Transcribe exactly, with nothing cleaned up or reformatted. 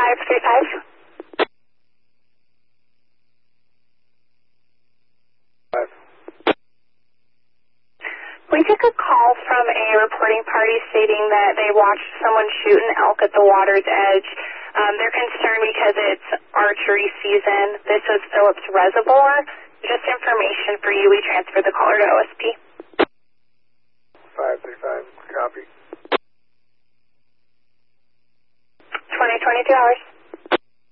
five three five. Five. We took a call from a reporting party stating that they watched someone shoot an elk at the water's edge. Um, they're concerned because it's archery season. This was Phillips Reservoir. Just information for you. We transferred the caller to O S P. five three five. Copy. twenty, twenty-two hours.